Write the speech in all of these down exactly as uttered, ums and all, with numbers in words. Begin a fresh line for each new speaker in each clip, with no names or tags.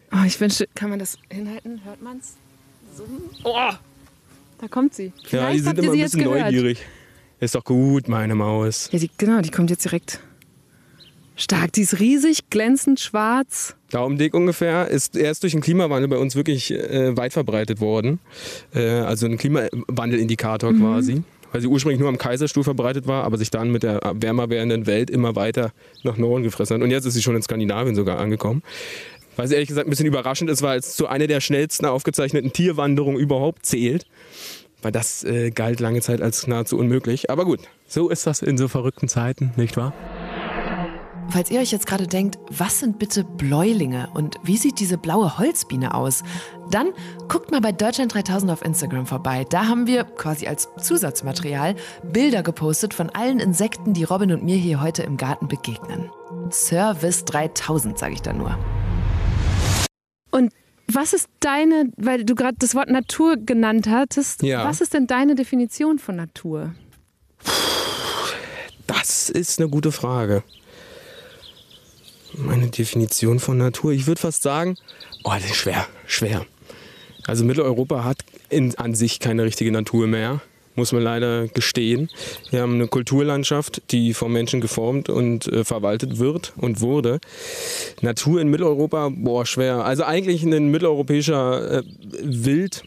Oh, ich wünschte, kann man das hinhalten? Hört man's? So. Oh, da kommt sie.
Ja,
Vielleicht
die sind
habt ihr
immer
sie
ein
jetzt
bisschen
gehört.
neugierig. Ist doch gut, meine Maus.
Ja, die, genau, die kommt jetzt direkt. Stark, die ist riesig, glänzend schwarz.
Daumendick ungefähr, ist erst durch den Klimawandel bei uns wirklich äh, weit verbreitet worden. Äh, also ein Klimawandelindikator
Mhm.
quasi. Weil sie ursprünglich nur am Kaiserstuhl verbreitet war, aber sich dann mit der wärmer werdenden Welt immer weiter nach Norden gefressen hat. Und jetzt ist sie schon in Skandinavien sogar angekommen. Was ehrlich gesagt ein bisschen überraschend ist, weil es zu einer der schnellsten aufgezeichneten Tierwanderungen überhaupt zählt. Weil das äh, galt lange Zeit als nahezu unmöglich. Aber gut, so ist das in so verrückten Zeiten, nicht wahr?
Falls ihr euch jetzt gerade denkt, was sind bitte Bläulinge und wie sieht diese blaue Holzbiene aus? Dann guckt mal bei Deutschland dreitausend auf Instagram vorbei. Da haben wir quasi als Zusatzmaterial Bilder gepostet von allen Insekten, die Robin und mir hier heute im Garten begegnen. Service dreitausend, sage ich da nur.
Und was ist deine, weil du gerade das Wort Natur genannt hattest,
Ja.
was ist denn deine Definition von Natur?
Das ist eine gute Frage. Meine Definition von Natur, ich würde fast sagen, oh, das ist schwer, schwer. Also Mitteleuropa hat in, an sich keine richtige Natur mehr, muss man leider gestehen. Wir haben eine Kulturlandschaft, die vom Menschen geformt und äh, verwaltet wird und wurde. Natur in Mitteleuropa, boah, schwer. Also eigentlich ein mitteleuropäischer äh, Wild.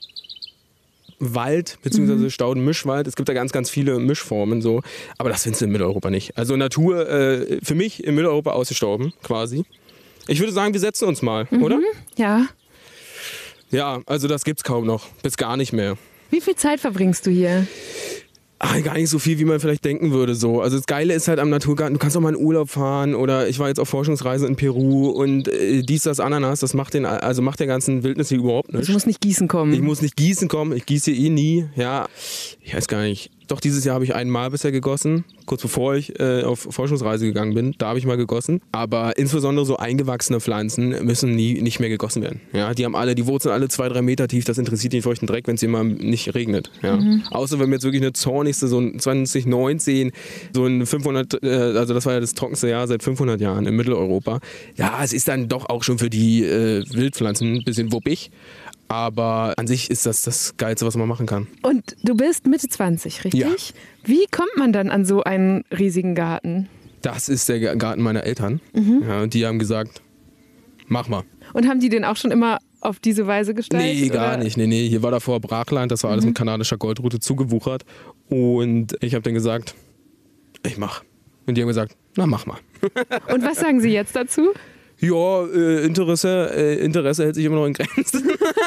Wald, beziehungsweise
Mhm.
Stauden-Mischwald. Es gibt da ganz, ganz viele Mischformen so. Aber das findest du in Mitteleuropa nicht. Also Natur äh, für mich in Mitteleuropa ausgestorben, quasi. Ich würde sagen, wir setzen uns mal,
Mhm.
oder?
Ja.
Ja, also das gibt's kaum noch. Bis gar nicht mehr.
Wie viel Zeit verbringst du hier?
Ach, gar nicht so viel, wie man vielleicht denken würde. So. Also das Geile ist halt am Naturgarten, du kannst auch mal in Urlaub fahren oder ich war jetzt auf Forschungsreise in Peru und äh, dies, das, Ananas, das macht den, also macht der ganzen Wildnis hier überhaupt nichts.
Du musst nicht gießen kommen.
Ich muss nicht gießen kommen, ich gieße hier eh nie. Ja, ich weiß gar nicht. Doch, dieses Jahr habe ich einmal bisher gegossen, kurz bevor ich äh, auf Forschungsreise gegangen bin. Da habe ich mal gegossen. Aber insbesondere so eingewachsene Pflanzen müssen nie nicht mehr gegossen werden. Ja, die haben alle, die Wurzeln alle zwei, drei Meter tief. Das interessiert den feuchten Dreck, wenn es hier mal nicht regnet. Ja.
Mhm.
Außer wenn wir jetzt wirklich eine zornigste, so ein zwanzig neunzehn, so ein fünfhundert, äh, also das war ja das trockenste Jahr seit fünfhundert Jahren in Mitteleuropa. Ja, es ist dann doch auch schon für die äh, Wildpflanzen ein bisschen wuppig. Aber an sich ist das das Geilste, was man machen kann.
Und du bist Mitte zwanzig, richtig?
Ja.
Wie kommt man dann an so einen riesigen Garten?
Das ist der Garten meiner Eltern.
Mhm.
Ja, und die haben gesagt, mach mal.
Und haben die den auch schon immer auf diese Weise gestaltet?
Nee, gar
oder?
nicht. Nee, nee. Hier war davor Brachland, das war alles
Mhm.
mit kanadischer Goldrute zugewuchert. Und ich habe dann gesagt, ich mach. Und die haben gesagt, na mach mal.
Und was sagen sie jetzt dazu?
Ja, äh, Interesse, äh, Interesse hält sich immer noch in Grenzen.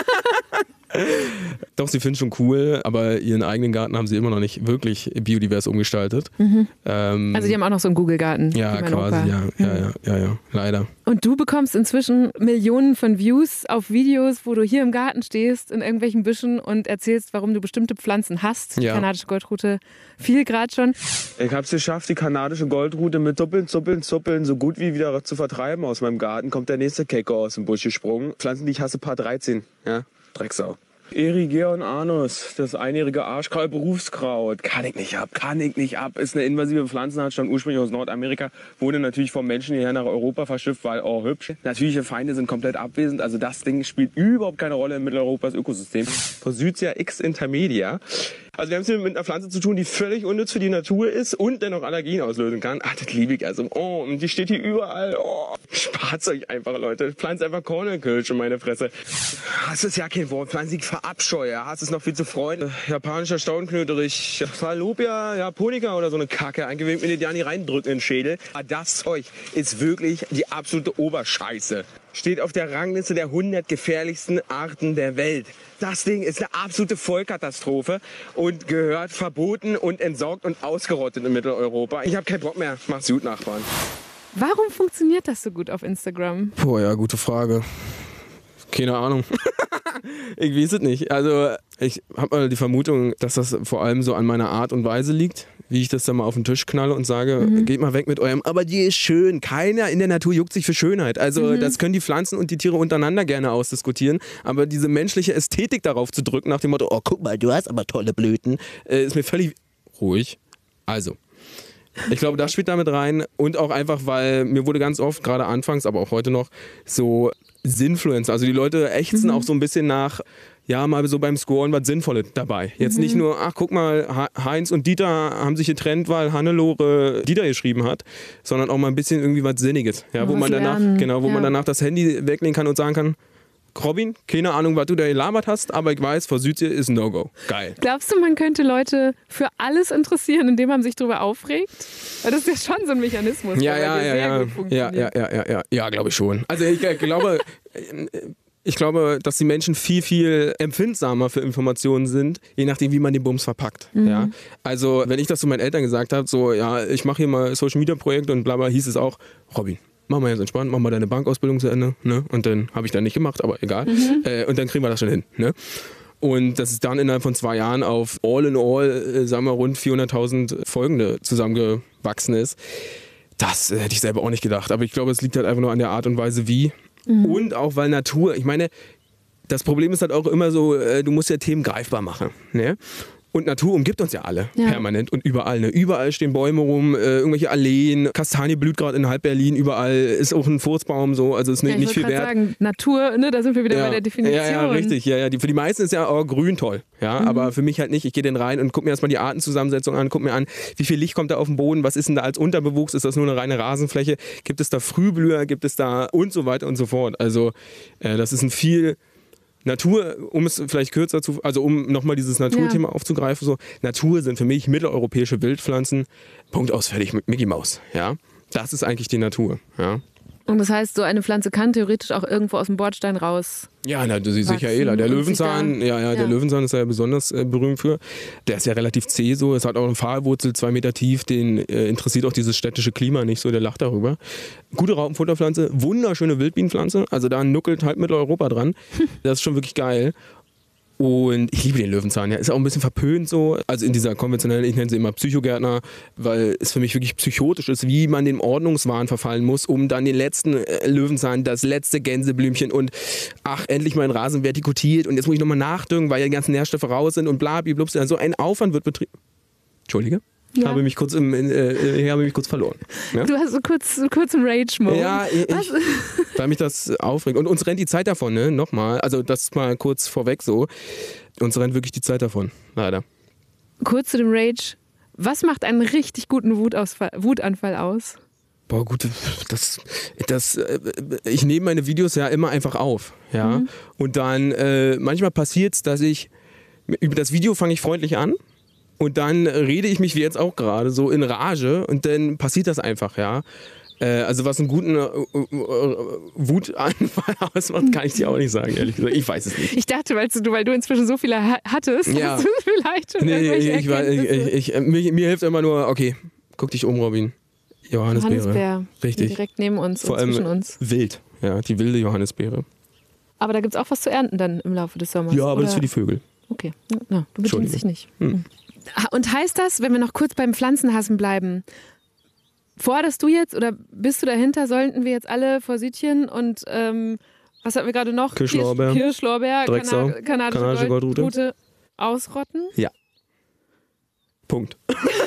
Doch, sie finden schon cool, aber ihren eigenen Garten haben sie immer noch nicht wirklich biodivers umgestaltet.
Mhm.
Ähm,
Also die haben auch noch so einen Google-Garten.
ja,
wie mein
quasi,
Opa.
ja, ja, ja, ja, ja, leider.
Und du bekommst inzwischen Millionen von Views auf Videos, wo du hier im Garten stehst, in irgendwelchen Büschen und erzählst, warum du bestimmte Pflanzen hast.
Ja.
Kanadische Goldrute, viel gerade schon.
Ich habe es geschafft, die kanadische Goldrute mit Doppeln, Zuppeln, Zuppeln so gut wie wieder zu vertreiben aus meinem Garten. Kommt der nächste Keko aus dem Busch gesprungen. Pflanzen, die ich hasse, Paar dreizehn. Ja, Drecksau. Erigeon anus, das einjährige Arschkraut, Berufskraut. Kann ich nicht ab, kann ich nicht ab. Ist eine invasive Pflanzenart, stammt ursprünglich aus Nordamerika, wurde natürlich vom Menschen hierher nach Europa verschifft, weil auch hübsch. Natürliche Feinde sind komplett abwesend, also das Ding spielt überhaupt keine Rolle in Mitteleuropas Ökosystem. Forsythia X intermedia. Also wir haben es hier mit einer Pflanze zu tun, die völlig unnütz für die Natur ist und dennoch Allergien auslösen kann. Ach, das liebe ich also. Oh, und die steht hier überall. Oh, spart's euch einfach, Leute. Pflanzt einfach Kornelkirsch in meine Fresse. Das ist ja kein Wort. Pflanze ich verabscheue. Hast es noch viel zu freuen. Japanischer Staunknöterich, Salopia japonica oder so eine Kacke. Eingewebt mit den Jani reindrücken in den Schädel. Aber das Zeug ist wirklich die absolute Oberscheiße. Steht auf der Rangliste der hundert gefährlichsten Arten der Welt. Das Ding ist eine absolute Vollkatastrophe und gehört verboten und entsorgt und ausgerottet in Mitteleuropa. Ich habe keinen Bock mehr. Macht's gut, Nachbarn.
Warum funktioniert das so gut auf Instagram?
Boah, ja, gute Frage. Keine Ahnung. Ich weiß es nicht. Also ich habe mal die Vermutung, dass das vor allem so an meiner Art und Weise liegt, wie ich das dann mal auf den Tisch knalle und sage,
Mhm.
geht mal weg mit eurem, aber die ist schön. Keiner in der Natur juckt sich für Schönheit. Also
Mhm.
das können die Pflanzen und die Tiere untereinander gerne ausdiskutieren, aber diese menschliche Ästhetik darauf zu drücken, nach dem Motto, oh guck mal, du hast aber tolle Blüten, äh, ist mir völlig ruhig. Also, ich glaube, das spielt damit rein und auch einfach, weil mir wurde ganz oft, gerade anfangs, aber auch heute noch, so
Sinnfluencer. Also die Leute ächzen mhm. auch so ein bisschen nach, ja, mal so beim Scoren was Sinnvolles dabei. Jetzt mhm. nicht nur, ach guck mal, Heinz und Dieter haben sich getrennt, weil Hannelore Dieter geschrieben hat, sondern auch mal ein bisschen irgendwie was Sinniges. Ja, wo man danach, genau, wo ja. man danach das Handy weglegen kann und sagen kann, Robin, keine Ahnung, was du da gelabert hast, aber ich weiß, vor Südsee ist ein No-Go. Geil.
Glaubst du, man könnte Leute für alles interessieren, indem man sich darüber aufregt? Weil das ist ja schon so ein Mechanismus.
Ja, ja, ja, ja. ja, ja, ja, ja, ja, ja, glaube ich schon. Also ich äh, glaube, ich glaube, dass die Menschen viel, viel empfindsamer für Informationen sind, je nachdem, wie man den Bums verpackt. Mhm. Ja? Also wenn ich das zu meinen Eltern gesagt habe, so, ja, ich mache hier mal Social-Media-Projekt und bla bla, hieß es auch, Robin, mach mal jetzt entspannt, mach mal deine Bankausbildung zu Ende. Ne? Und dann habe ich dann nicht gemacht, aber egal. Mhm. Äh, und dann kriegen wir das schon hin. Ne? Und das ist dann innerhalb von zwei Jahren auf all in all, äh, sagen wir, rund vierhunderttausend Folgende zusammengewachsen ist. Das äh, hätte ich selber auch nicht gedacht. Aber ich glaube, es liegt halt einfach nur an der Art und Weise, wie. Mhm. Und auch, weil Natur, ich meine, das Problem ist halt auch immer so, äh, du musst ja Themen greifbar machen. Ne? Und Natur umgibt uns ja alle, ja. permanent und überall. Ne? Überall stehen Bäume rum, äh, irgendwelche Alleen, Kastanie blüht gerade in halb Berlin, überall ist auch ein Furzbaum so, also ist nicht, ja, nicht viel wert.
Sagen, Natur, ne, da sind wir wieder
ja.
bei der Definition.
Ja, ja, richtig. Ja, ja. Die, für die meisten ist ja oh, grün toll, ja, mhm. aber für mich halt nicht. Ich gehe dann rein und gucke mir erstmal die Artenzusammensetzung an, gucke mir an, wie viel Licht kommt da auf den Boden, was ist denn da als Unterbewuchs, ist das nur eine reine Rasenfläche, gibt es da Frühblüher, gibt es da und so weiter und so fort. Also äh, das ist ein viel... Natur, um es vielleicht kürzer zu, also um nochmal dieses Naturthema ja. aufzugreifen, so, Natur sind für mich mitteleuropäische Wildpflanzen, Punkt aus, fertig, mit Mickey Maus, ja. Das ist eigentlich die Natur, ja.
Und das heißt, so eine Pflanze kann theoretisch auch irgendwo aus dem Bordstein raus.
Ja, na, du siehst sicher eh, der Löwenzahn, ja, ja, der ja. Löwenzahn ist ja besonders äh, berühmt für. Der ist ja relativ zäh so, es hat auch eine Pfahlwurzel, zwei Meter tief, den äh, interessiert auch dieses städtische Klima nicht so, der lacht darüber. Gute Raupenfutterpflanze, wunderschöne Wildbienenpflanze, also da nuckelt halt Mitteleuropa dran. Das ist schon wirklich geil. Und ich liebe den Löwenzahn, ja. Ist auch ein bisschen verpönt so, also in dieser konventionellen, ich nenne sie immer Psychogärtner, weil es für mich wirklich psychotisch ist, wie man dem Ordnungswahn verfallen muss, um dann den letzten äh, Löwenzahn, das letzte Gänseblümchen und ach, endlich mein Rasen vertikutiert und jetzt muss ich nochmal nachdüngen, weil ja die ganzen Nährstoffe raus sind und bla, bla, bla. So ein Aufwand wird betrieben. Entschuldige? Ja. Habe mich kurz im, äh, ich habe mich kurz verloren. Ja?
Du hast so kurz, kurz im Rage-Mode.
Ja, ich, ich, weil mich das aufregt. Und uns rennt die Zeit davon, ne? Nochmal. Also das mal kurz vorweg so. Uns rennt wirklich die Zeit davon, leider.
Kurz zu dem Rage. Was macht einen richtig guten Wutausfall, Wutanfall aus?
Boah, gut, das, das, ich nehme meine Videos ja immer einfach auf. Ja? Mhm. Und dann, äh, manchmal passiert es, dass ich, über das Video fange ich freundlich an. Und dann rede ich mich wie jetzt auch gerade so in Rage und dann passiert das einfach, ja. Äh, also was einen guten äh, äh, Wutanfall ausmacht, kann ich dir auch nicht sagen, ehrlich gesagt. Ich weiß es nicht.
Ich dachte, weil du, weil du inzwischen so viele ha- hattest,
ja.
hast du vielleicht schon
nee,
irgendwelche
ich, ich, ich, ich, mir, mir hilft immer nur, okay, guck dich um, Robin. Johannisbeere.
Johannisbeere.
Richtig.
Direkt neben uns
Vor
und
allem
zwischen uns.
Wild, ja, die wilde Johannisbeere.
Aber da gibt es auch was zu ernten dann im Laufe des Sommers,
ja, aber
oder?
Das ist für die Vögel.
Okay, ja, du bedienst dich nicht.
Hm.
Und heißt das, wenn wir noch kurz beim Pflanzenhassen bleiben, forderst du jetzt oder bist du dahinter, sollten wir jetzt alle Forsythien und ähm, was hatten wir gerade noch?
Kirschlorbeer,
Kirschlorbeer,
Drecksau,
Kana- kanadische,
kanadische
Goldrute.
Goldrute
ausrotten?
Ja. Punkt.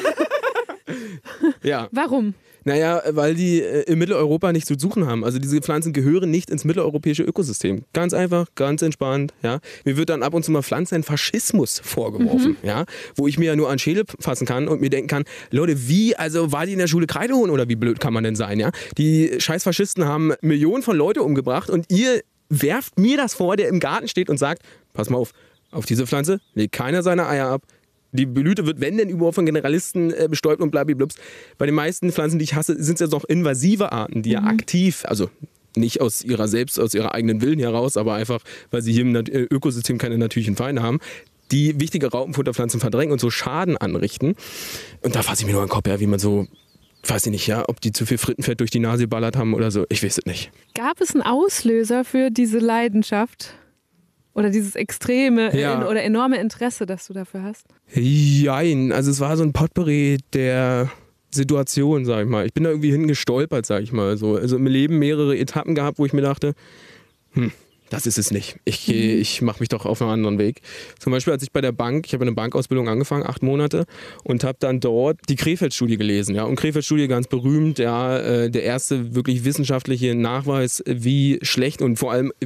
Ja.
Warum?
Naja, weil die äh, in Mitteleuropa nichts zu suchen haben. Also diese Pflanzen gehören nicht ins mitteleuropäische Ökosystem. Ganz einfach, ganz entspannt. Ja. Mir wird dann ab und zu mal Pflanzenfaschismus vorgeworfen, mhm. ja, wo ich mir ja nur an den Schädel fassen kann und mir denken kann, Leute, wie, also war die in der Schule Kreide holen oder wie blöd kann man denn sein? Ja? Die scheiß Faschisten haben Millionen von Leute umgebracht und ihr werft mir das vor, der im Garten steht und sagt, pass mal auf, auf diese Pflanze legt keiner seine Eier ab. Die Blüte wird, wenn denn überhaupt, von Generalisten äh, bestäubt und blablabla. Bei den meisten Pflanzen, die ich hasse, sind es ja noch invasive Arten, die mhm. ja aktiv, also nicht aus ihrer selbst, aus ihrer eigenen Willen heraus, aber einfach, weil sie hier im Nat- Ökosystem keine natürlichen Feinde haben, die wichtige Raupenfutterpflanzen verdrängen und so Schaden anrichten. Und da fasse ich mir nur den Kopf, ja, wie man so, weiß ich nicht, ja, ob die zu viel Frittenfett durch die Nase geballert haben oder so, ich weiß es nicht.
Gab es einen Auslöser für diese Leidenschaft? Oder dieses extreme
ja.
äh, oder enorme Interesse, das du dafür hast?
Jein, also es war so ein Potpourri der Situation, sag ich mal. Ich bin da irgendwie hingestolpert, sag ich mal. So. Also im Leben mehrere Etappen gehabt, wo ich mir dachte, hm, Das ist es nicht. Ich, ich mache mich doch auf einen anderen Weg. Zum Beispiel, als ich bei der Bank, ich habe eine Bankausbildung angefangen, acht Monate, und habe dann dort die Krefeld-Studie gelesen. Ja, und Krefeld-Studie ganz berühmt, ja, der erste wirklich wissenschaftliche Nachweis, wie schlecht und vor allem